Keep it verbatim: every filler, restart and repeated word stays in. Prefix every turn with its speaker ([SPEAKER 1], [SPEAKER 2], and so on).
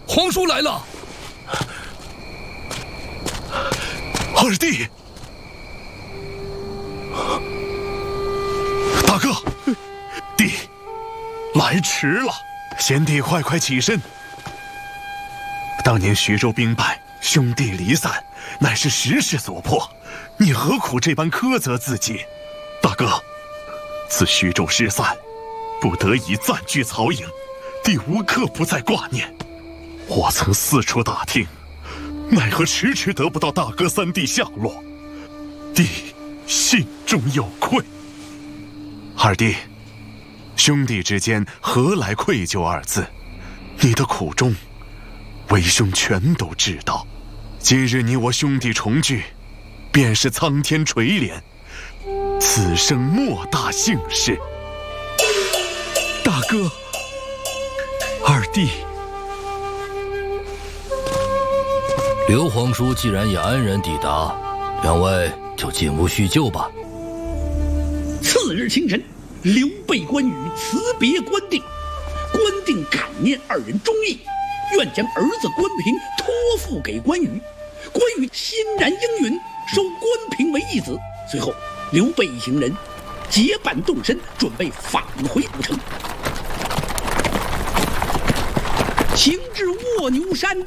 [SPEAKER 1] 皇叔来了。
[SPEAKER 2] 二弟，大哥，弟，来迟了，贤弟快快起身。当年徐州兵败，兄弟离散，乃是时势所迫，你何苦这般苛责自己？大哥，自徐州失散，不得已暂居曹营，弟无刻不在挂念。我曾四处打听，奈何迟迟得不到大哥三弟下落，弟心中有愧。二弟，兄弟之间何来愧疚二字？你的苦衷，为兄全都知道。今日你我兄弟重聚，便是苍天垂怜，此生莫大幸事。
[SPEAKER 1] 大哥，二弟。
[SPEAKER 3] 刘皇叔既然也安然抵达，两位就进屋叙旧吧。
[SPEAKER 4] 次日清晨，刘备、关羽辞别关定，关定感念二人忠义，愿将儿子关平托付给关羽。关羽欣然应允，收关平为义子。随后，刘备一行人结伴动身，准备返回古城。行至卧牛山，